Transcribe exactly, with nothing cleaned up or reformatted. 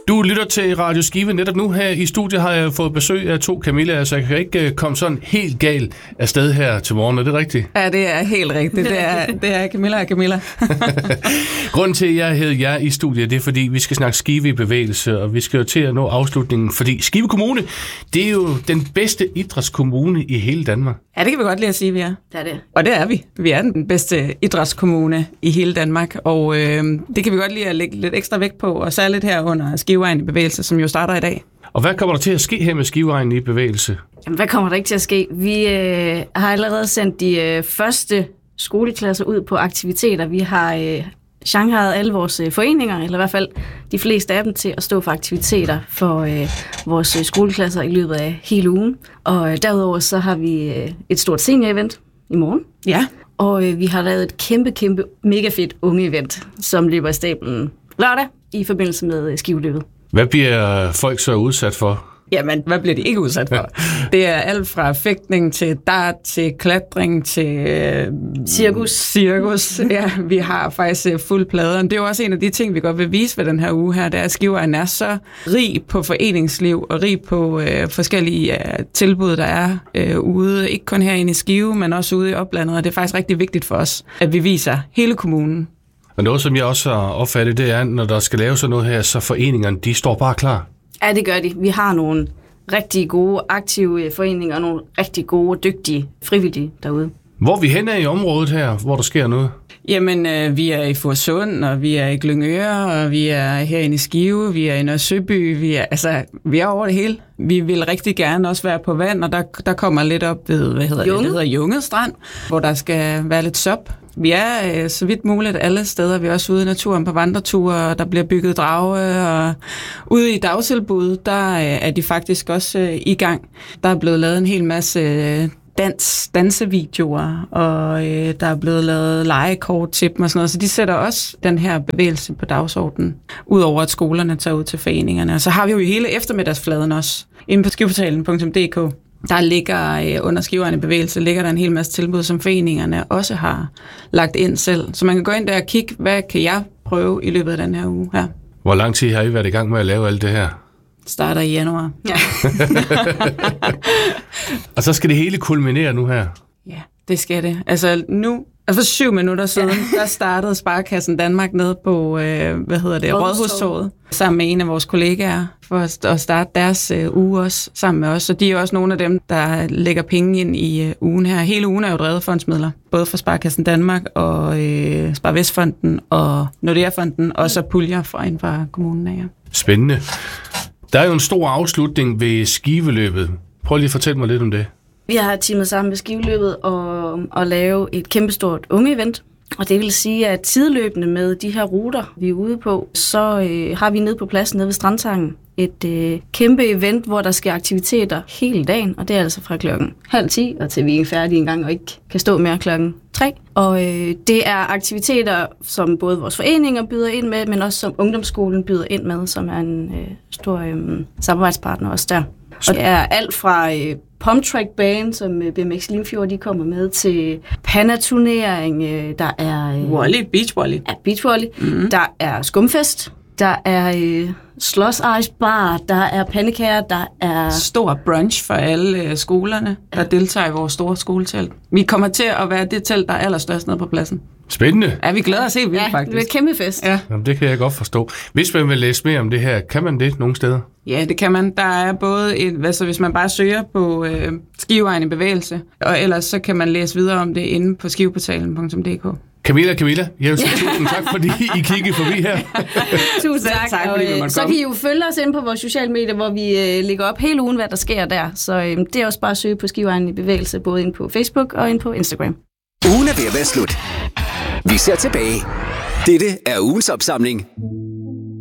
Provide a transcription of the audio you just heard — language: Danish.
Du lytter til Radio Skive. Netop nu her i studiet har jeg fået besøg af to Camilla, så jeg kan ikke komme sådan helt galt afsted her til morgen. Er det rigtigt? Ja, det er helt rigtigt. Det er, det er Camilla og Camilla. Grunden til, at jeg hedder jer i studiet, det er, fordi vi skal snakke Skive i bevægelse, og vi skal jo til at nå afslutningen, fordi Skive Kommune, det er jo den bedste idrætskommune i hele Danmark. Ja, det kan vi godt lide at sige, vi er. Det er det. Og det er vi. Vi er den bedste idrætskommune i hele Danmark, og øh, det kan vi godt lide at lægge lidt ekstra vægt på, og særligt her under Skiveegnen i bevægelse, som jo starter i dag. Og hvad kommer der til at ske her med Skiveegnen i bevægelse? Jamen, hvad kommer der ikke til at ske? Vi øh, har allerede sendt de øh, første skoleklasser ud på aktiviteter. Vi har øh, shanghajet alle vores øh, foreninger, eller i hvert fald de fleste af dem, til at stå for aktiviteter for øh, vores øh, skoleklasser i løbet af hele ugen. Og øh, derudover så har vi øh, et stort senior-event i morgen. Ja. Og øh, vi har lavet et kæmpe, kæmpe, mega fedt unge-event, som løber i stablen lørdag i forbindelse med øh, Skiveløbet. Hvad bliver folk så udsat for? Jamen, hvad bliver de ikke udsat for? Det er alt fra fægtning til dart, til klatring, til øh, cirkus. cirkus. Ja, vi har faktisk øh, fuld plade. Det er jo også en af de ting, vi godt vil vise ved den her uge her, det er, at Skiveegnen er så rig på foreningsliv og rig på øh, forskellige øh, tilbud, der er øh, ude. Ikke kun herinde i Skive, men også ude i oplandet. Og det er faktisk rigtig vigtigt for os, at vi viser hele kommunen. Men noget, som jeg også har opfattet, det er, når der skal laves sådan noget her, så foreningerne, de står bare klar. Ja, det gør de. Vi har nogle rigtig gode, aktive foreninger og nogle rigtig gode, dygtige frivillige derude. Hvor er vi henne i området her, hvor der sker noget? Jamen, øh, vi er i Furesund, og vi er i Glyngøre, og vi er herinde i Skive, vi er i Nørre Søby, vi er, altså, vi er over det hele. Vi vil rigtig gerne også være på vand, og der, der kommer lidt op ved, hvad hedder Junge. det, det hedder Junge Strand, hvor der skal være lidt sop. Vi er øh, så vidt muligt alle steder. Vi er også ude i naturen på vandreture, og der bliver bygget drage, og ude i dagtilbud, der øh, er de faktisk også øh, i gang. Der er blevet lavet en hel masse øh, dans, dansevideoer, og øh, der er blevet lavet legekort til dem og sådan noget, så de sætter også den her bevægelse på dagsordenen, udover at skolerne tager ud til foreningerne. Og så har vi jo hele eftermiddagsfladen også, inde på skiveportalen punktum d k. Der ligger øh, under Skiveegnen i bevægelse, ligger der en hel masse tilbud, som foreningerne også har lagt ind selv. Så man kan gå ind der og kigge, hvad kan jeg prøve i løbet af den her uge her. Hvor lang tid har I været i gang med at lave alt det her? Starter i januar. Ja. Og så skal det hele kulminere nu her? Ja, det skal det. Altså nu, altså for syv minutter siden, ja. Der startede Sparekassen Danmark ned på, øh, hvad hedder det, Rådhustoget, sammen med en af vores kollegaer, for at starte deres øh, uge også sammen med os. Så de er også nogle af dem, der lægger penge ind i øh, ugen her. Hele ugen er jo drevet fondsmidler, både fra Sparekassen Danmark og øh, Sparevestfonden og Nordea-fonden, og så puljer fra inden fra kommunen af. Ja. Spændende. Der er jo en stor afslutning ved Skiveløbet. Prøv lige at fortælle mig lidt om det. Vi har teamet sammen med Skiveløbet og, og lave et kæmpestort unge-event. Og det vil sige, at tidløbende med de her ruter, vi er ude på, så øh, har vi nede på pladsen nede ved Strandtangen et øh, kæmpe event, hvor der sker aktiviteter hele dagen. Og det er altså fra klokken halv ti, og til vi er færdige en gang og ikke kan stå mere klokken tre. Og øh, det er aktiviteter, som både vores foreninger byder ind med, men også som ungdomsskolen byder ind med, som er en øh, stor øh, samarbejdspartner også der. Og det er alt fra øh, pump track bane, som øh, B M X Limfjord de kommer med, til panaturnering, øh, der er øh, volley, beach volley. Ja, beach volley. Mm-hmm. Der er skumfest, der er øh, Sloss Ice Bar, der er pandekager, der er stor brunch for alle øh, skolerne, der ja. deltager i vores store skoletelt. Vi kommer til at være det telt, der er allerstørst nede på pladsen. Spændende. Ja, vi glæder os helt vildt, ja, faktisk. det er et kæmpe fest. Ja. Jamen, det kan jeg godt forstå. Hvis man vil læse mere om det her, kan man det nogle steder? Ja, det kan man. Der er både et, altså hvis man bare søger på øh, Skiveegnen i bevægelse, og ellers så kan man læse videre om det inde på skiveportalen punktum d k. Camilla, Camilla, jeg vil sige tusind tak, fordi I kiggede forbi her. Tusind tak, tak fordi og, så kan I jo følge os ind på vores sociale medier, hvor vi øh, lægger op hele ugen, hvad der sker der. Så øh, det er også bare at søge på Skiveegnen i bevægelse, både ind på Facebook og ind på Instagram. Ugen er ved at være slut. Vi ser tilbage. Dette er ugens opsamling.